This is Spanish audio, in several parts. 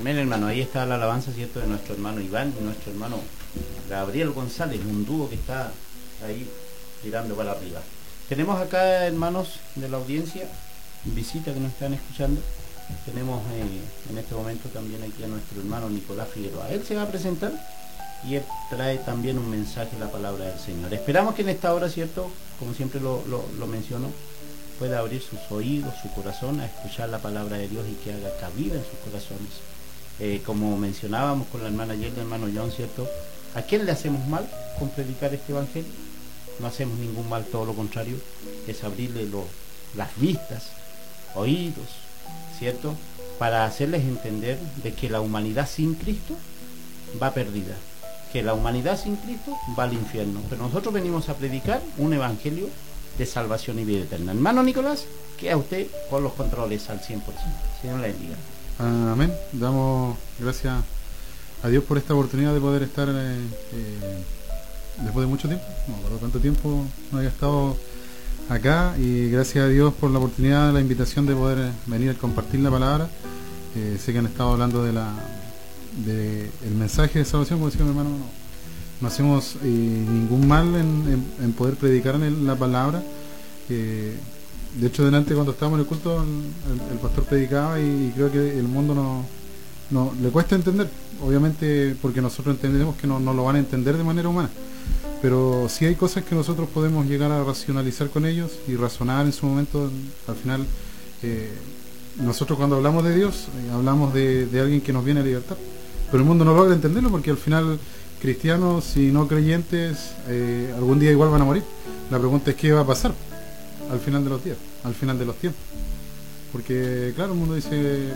Amén, hermano. Ahí está la alabanza, ¿cierto?, de nuestro hermano Iván y nuestro hermano Gabriel González, un dúo que está ahí tirando para arriba. Tenemos acá, hermanos de la audiencia, visita que nos están escuchando. Tenemos en este momento también aquí a nuestro hermano Nicolás Figueroa. Él se va a presentar y él trae también un mensaje de la palabra del Señor. Esperamos que en esta hora, ¿cierto?, como siempre lo menciono, pueda abrir sus oídos, su corazón a escuchar la palabra de Dios y que haga cabida en sus corazones. Como mencionábamos con la hermana Yelda, hermano John, ¿cierto?, ¿a quién le hacemos mal con predicar este evangelio? No hacemos ningún mal, todo lo contrario, es abrirle las vistas, oídos, ¿cierto?, para hacerles entender de que la humanidad sin Cristo va perdida, que la humanidad sin Cristo va al infierno. Pero nosotros venimos a predicar un evangelio de salvación y vida eterna. Hermano Nicolás, queda usted con los controles al 100%. Señor le bendiga. Amén. Damos gracias a Dios por esta oportunidad de poder estar después de mucho tiempo, no recuerdo cuánto tiempo no había estado acá, y gracias a Dios por la oportunidad, la invitación de poder venir a compartir la palabra. Sé que han estado hablando de el mensaje de salvación. Como decía mi hermano, no hacemos ningún mal en poder predicar la palabra. De hecho, delante, cuando estábamos en el culto, el pastor predicaba, y creo que el mundo no le cuesta entender, obviamente, porque nosotros entendemos que no lo van a entender de manera humana, pero sí hay cosas que nosotros podemos llegar a racionalizar con ellos y razonar en su momento. Al final, nosotros cuando hablamos de Dios, hablamos de alguien que nos viene a libertar, pero el mundo no logra entenderlo, porque al final, cristianos y no creyentes algún día igual van a morir. La pregunta es: ¿qué va a pasar al final de los días, al final de los tiempos? Porque claro, el mundo dice,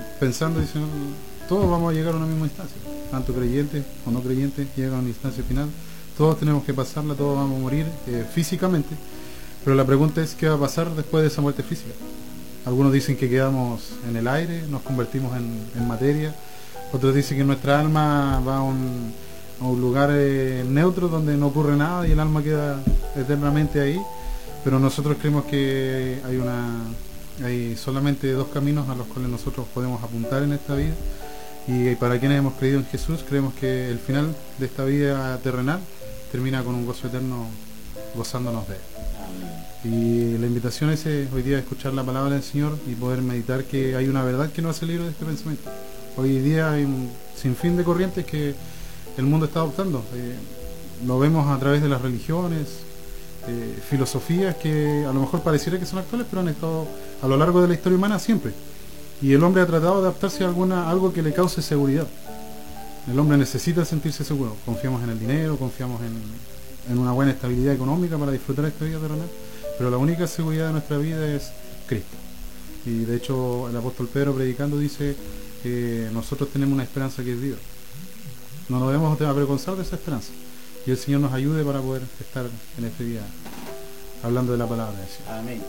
todos vamos a llegar a una misma instancia, tanto creyentes o no creyentes llegan a una instancia final. Todos tenemos que pasarla, todos vamos a morir físicamente, pero la pregunta es: ¿qué va a pasar después de esa muerte física? Algunos dicen que quedamos en el aire, nos convertimos en materia. Otros dicen que nuestra alma va a un lugar neutro donde no ocurre nada y el alma queda eternamente ahí. Pero nosotros creemos que hay solamente dos caminos a los cuales nosotros podemos apuntar en esta vida, y para quienes hemos creído en Jesús, creemos que el final de esta vida terrenal termina con un gozo eterno, gozándonos de él. Y la invitación es hoy día escuchar la palabra del Señor y poder meditar que hay una verdad que no hace libre de este pensamiento. Hoy día hay un sinfín de corrientes que el mundo está adoptando. Lo vemos a través de las religiones, filosofías que a lo mejor pareciera que son actuales, pero han estado a lo largo de la historia humana siempre. Y el hombre ha tratado de adaptarse a algo que le cause seguridad. El hombre necesita sentirse seguro. Confiamos en el dinero, confiamos en una buena estabilidad económica para disfrutar esta vida terrenal, pero la única seguridad de nuestra vida es Cristo. Y de hecho el apóstol Pedro, predicando, dice que nosotros tenemos una esperanza que es viva. No nos debemos avergonzar de esa esperanza, y el Señor nos ayude para poder estar en este día hablando de la palabra de Dios. Amén.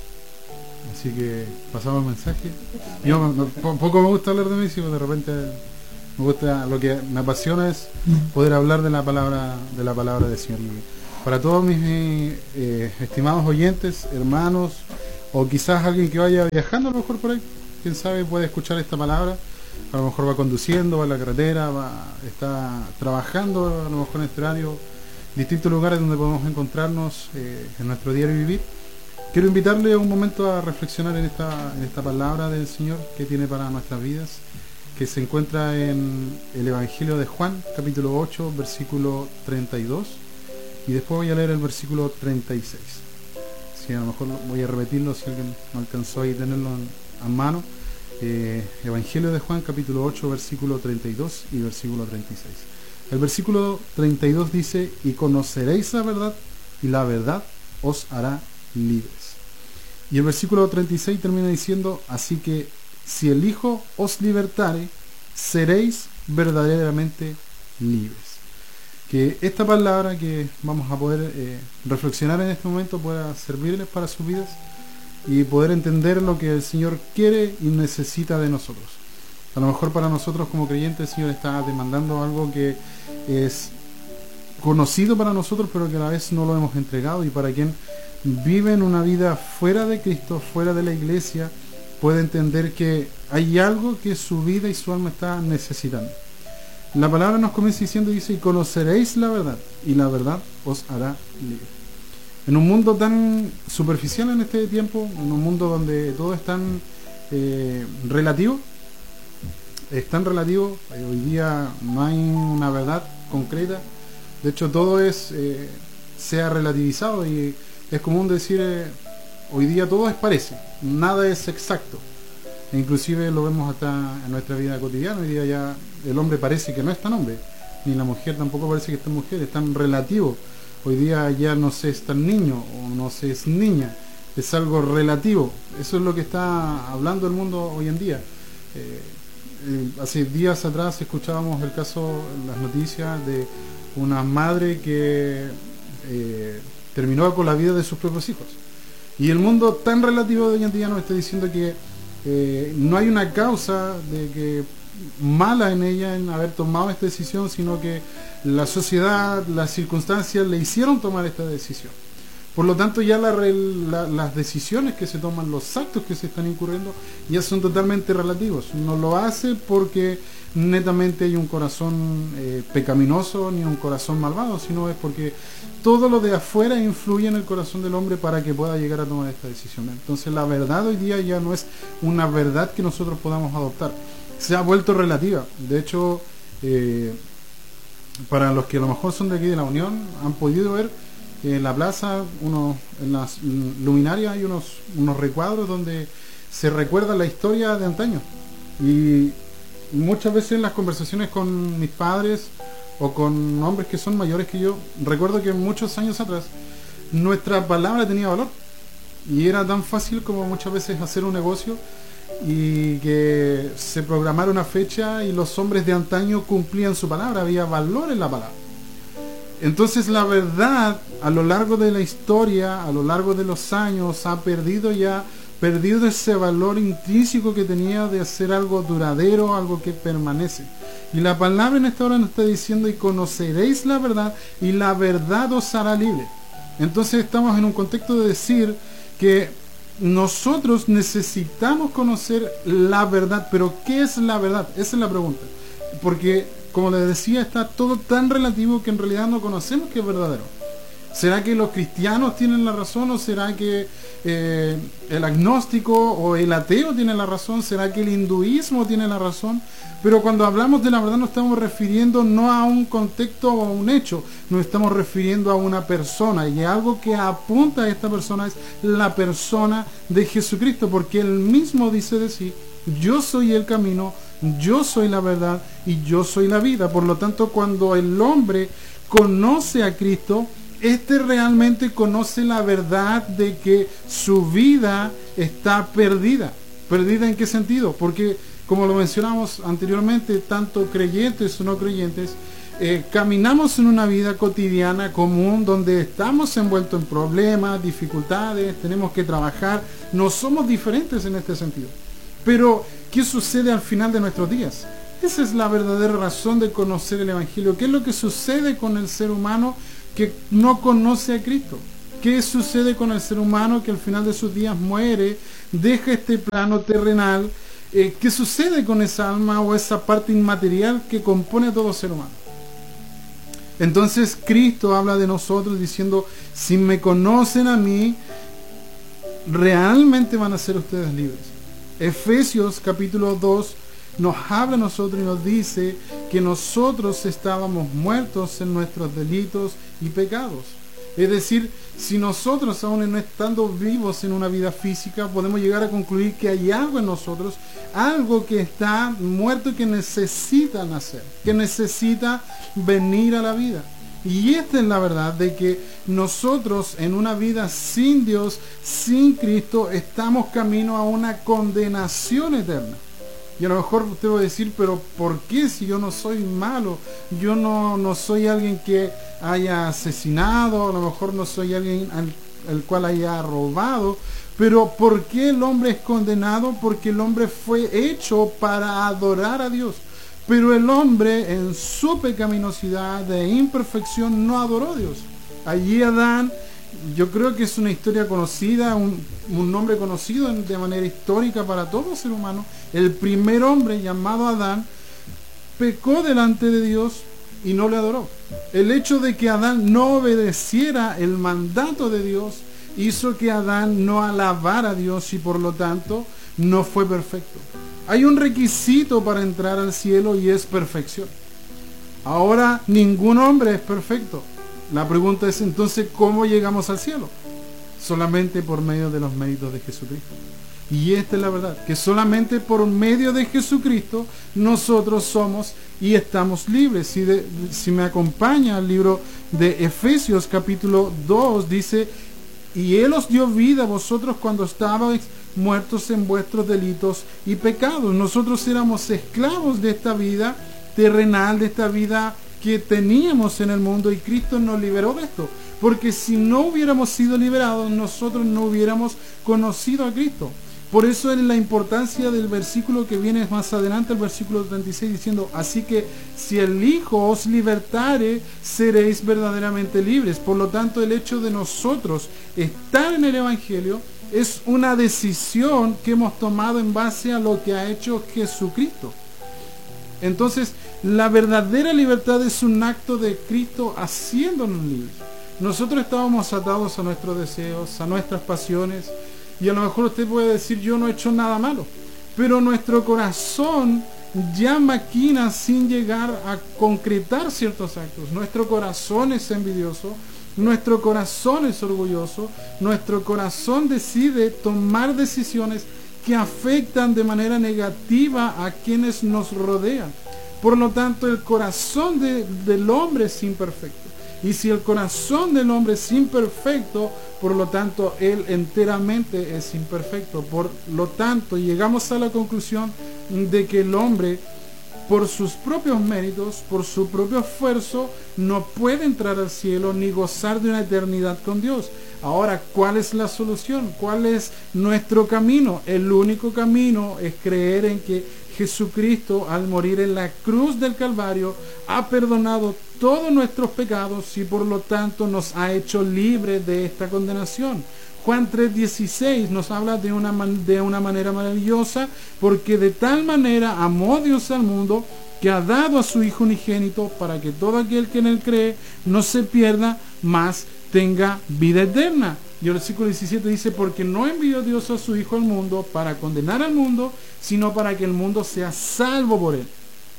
Así que pasamos el mensaje. Yo poco me gusta hablar de mí, pero de repente me gusta, lo que me apasiona es poder hablar de la palabra del Señor. Y para todos mis estimados oyentes, hermanos, o quizás alguien que vaya viajando a lo mejor por ahí, quién sabe, puede escuchar esta palabra. A lo mejor va conduciendo, va en la carretera, está trabajando, a lo mejor en este horario, distintos lugares donde podemos encontrarnos en nuestro diario vivir. Quiero invitarle un momento a reflexionar en esta palabra del Señor que tiene para nuestras vidas, que se encuentra en el Evangelio de Juan, capítulo 8, versículo 32, y después voy a leer el versículo 36. Sí, a lo mejor voy a repetirlo si alguien no alcanzó ahí tenerlo en mano. Evangelio de Juan, capítulo 8, versículo 32 y versículo 36. El versículo 32 dice: y conoceréis la verdad, y la verdad os hará libres. Y el versículo 36 termina diciendo: así que si el Hijo os libertare, seréis verdaderamente libres. Que esta palabra que vamos a poder reflexionar en este momento pueda servirles para sus vidas y poder entender lo que el Señor quiere y necesita de nosotros. A lo mejor para nosotros como creyentes el Señor está demandando algo que es conocido para nosotros, pero que a la vez no lo hemos entregado, y para quien vive en una vida fuera de Cristo, fuera de la iglesia, puede entender que hay algo que su vida y su alma está necesitando. La palabra nos comienza diciendo, dice, y conoceréis la verdad, y la verdad os hará libre. En un mundo tan superficial en este tiempo, en un mundo donde todo es tan relativo, hoy día no hay una verdad concreta. De hecho, todo se ha relativizado, y es común decir, hoy día todo es parece, nada es exacto. E inclusive lo vemos hasta en nuestra vida cotidiana. Hoy día ya el hombre parece que no es tan hombre, ni la mujer tampoco parece que es tan mujer, es tan relativo. Hoy día ya no se es tan niño o no se es niña, es algo relativo. Eso es lo que está hablando el mundo hoy en día. Hace días atrás escuchábamos el caso en las noticias de una madre que terminó con la vida de sus propios hijos. Y el mundo tan relativo de hoy en día nos está diciendo que no hay una causa de que mala en ella en haber tomado esta decisión, sino que la sociedad, las circunstancias le hicieron tomar esta decisión. Por lo tanto, ya las decisiones que se toman, los actos que se están incurriendo, ya son totalmente relativos. No lo hace porque netamente hay un corazón pecaminoso ni un corazón malvado, sino es porque todo lo de afuera influye en el corazón del hombre para que pueda llegar a tomar esta decisión. Entonces la verdad hoy día ya no es una verdad que nosotros podamos adoptar, se ha vuelto relativa. De hecho, para los que a lo mejor son de aquí de la Unión, han podido ver en la plaza, en las luminarias hay unos recuadros donde se recuerda la historia de antaño. Y muchas veces en las conversaciones con mis padres o con hombres que son mayores que yo, recuerdo que muchos años atrás nuestra palabra tenía valor, y era tan fácil como muchas veces hacer un negocio y que se programara una fecha y los hombres de antaño cumplían su palabra, había valor en la palabra. Entonces la verdad a lo largo de la historia, a lo largo de los años, ha perdido ese valor intrínseco que tenía de hacer algo duradero, algo que permanece. Y la palabra en esta hora nos está diciendo, y conoceréis la verdad, y la verdad os hará libre. Entonces estamos en un contexto de decir que nosotros necesitamos conocer la verdad. Pero ¿qué es la verdad? Esa es la pregunta. Porque, como les decía, está todo tan relativo que en realidad no conocemos qué es verdadero. ¿Será que los cristianos tienen la razón, o será que el agnóstico o el ateo tiene la razón? ¿Será que el hinduismo tiene la razón? Pero cuando hablamos de la verdad nos estamos refiriendo no a un contexto o a un hecho, nos estamos refiriendo a una persona, y algo que apunta a esta persona es la persona de Jesucristo, porque Él mismo dice de sí: yo soy el camino, yo soy la verdad y yo soy la vida. Por lo tanto, cuando el hombre conoce a Cristo, este realmente conoce la verdad de que su vida está perdida. ¿Perdida en qué sentido? Porque, como lo mencionamos anteriormente, tanto creyentes o no creyentes, caminamos en una vida cotidiana común donde estamos envueltos en problemas, dificultades, tenemos que trabajar, no somos diferentes en este sentido. Pero, ¿qué sucede al final de nuestros días? Esa es la verdadera razón de conocer el Evangelio. ¿Qué es lo que sucede con el ser humano que no conoce a Cristo? ¿Qué sucede con el ser humano que al final de sus días muere, deja este plano terrenal? ¿Qué sucede con esa alma o esa parte inmaterial que compone a todo ser humano? Entonces Cristo habla de nosotros diciendo: si me conocen a mí, realmente van a ser ustedes libres. Efesios capítulo 2 nos habla a nosotros y nos dice que nosotros estábamos muertos en nuestros delitos y pecados. Es decir, si nosotros, aún no estando vivos en una vida física, podemos llegar a concluir que hay algo en nosotros, algo que está muerto, que necesita nacer, que necesita venir a la vida. Y esta es la verdad de que nosotros en una vida sin Dios, sin Cristo, estamos camino a una condenación eterna. Y a lo mejor usted va a decir: pero ¿por qué si yo no soy malo? Yo no soy alguien que haya asesinado, a lo mejor no soy alguien al cual haya robado. Pero ¿por qué el hombre es condenado? Porque el hombre fue hecho para adorar a Dios. Pero el hombre, en su pecaminosidad de imperfección, no adoró a Dios. Allí Adán yo creo que es una historia conocida, un nombre conocido de manera histórica para todo ser humano. El primer hombre, llamado Adán, pecó delante de Dios y no le adoró. El hecho de que Adán no obedeciera el mandato de Dios hizo que Adán no alabara a Dios y por lo tanto no fue perfecto. Hay un requisito para entrar al cielo y es perfección. Ahora ningún hombre es perfecto. La pregunta es entonces, ¿cómo llegamos al cielo? Solamente por medio de los méritos de Jesucristo. Y esta es la verdad, que solamente por medio de Jesucristo nosotros somos y estamos libres. Si me acompaña al libro de Efesios capítulo 2, dice: y Él os dio vida a vosotros cuando estabais muertos en vuestros delitos y pecados. Nosotros éramos esclavos de esta vida terrenal, de esta vida que teníamos en el mundo, y Cristo nos liberó de esto. Porque si no hubiéramos sido liberados, nosotros no hubiéramos conocido a Cristo. Por eso es la importancia del versículo que viene más adelante, el versículo 36, diciendo: así que si el Hijo os libertare, seréis verdaderamente libres. Por lo tanto, el hecho de nosotros estar en el Evangelio es una decisión que hemos tomado en base a lo que ha hecho Jesucristo. Entonces, la verdadera libertad es un acto de Cristo haciéndonos libres. Nosotros estábamos atados a nuestros deseos, a nuestras pasiones, y a lo mejor usted puede decir: yo no he hecho nada malo, pero nuestro corazón ya maquina sin llegar a concretar ciertos actos. Nuestro corazón es envidioso, nuestro corazón es orgulloso, nuestro corazón decide tomar decisiones que afectan de manera negativa a quienes nos rodean. Por lo tanto, el corazón del hombre es imperfecto. Y si el corazón del hombre es imperfecto, por lo tanto, él enteramente es imperfecto. Por lo tanto, llegamos a la conclusión de que el hombre, por sus propios méritos, por su propio esfuerzo, no puede entrar al cielo ni gozar de una eternidad con Dios. Ahora, ¿cuál es la solución? ¿Cuál es nuestro camino? El único camino es creer en que Jesucristo, al morir en la cruz del Calvario, ha perdonado todos nuestros pecados y por lo tanto nos ha hecho libres de esta condenación. Juan 3:16 nos habla de una manera maravillosa: porque de tal manera amó Dios al mundo, que ha dado a su Hijo unigénito, para que todo aquel que en él cree no se pierda, mas tenga vida eterna. Y el versículo 17 dice: porque no envió Dios a su Hijo al mundo para condenar al mundo, sino para que el mundo sea salvo por él.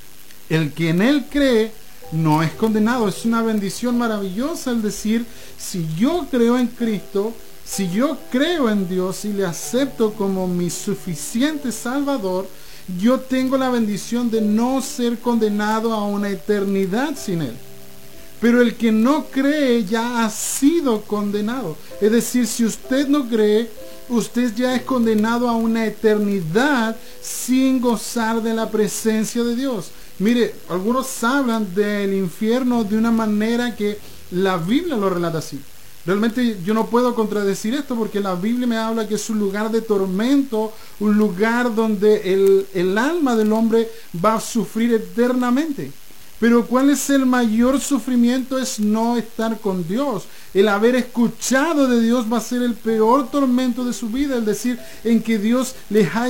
El que en él cree no es condenado. Es una bendición maravillosa el decir: si yo creo en Cristo, si yo creo en Dios y le acepto como mi suficiente Salvador, yo tengo la bendición de no ser condenado a una eternidad sin Él. Pero el que no cree ya ha sido condenado. Es decir, si usted no cree, usted ya es condenado a una eternidad sin gozar de la presencia de Dios. Mire, algunos hablan del infierno de una manera que la Biblia lo relata así. Realmente yo no puedo contradecir esto, porque la Biblia me habla que es un lugar de tormento, un lugar donde el alma del hombre va a sufrir eternamente. Pero ¿cuál es el mayor sufrimiento? Es no estar con Dios. El haber escuchado de Dios va a ser el peor tormento de su vida, el decir en que Dios les ha